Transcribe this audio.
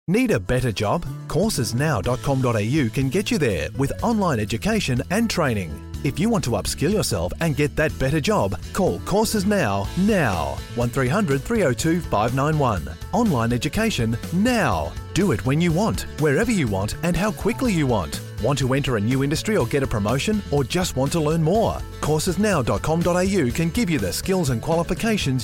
Need a better job? Coursesnow.com.au can get you there with online education and training. If you want to upskill yourself and get that better job, call Courses Now. 1300 302 591. Online education now. Do it when you want, wherever you want, and how quickly you want. Want to enter a new industry or get a promotion, or just want to learn more? Coursesnow.com.au can give you the skills and qualifications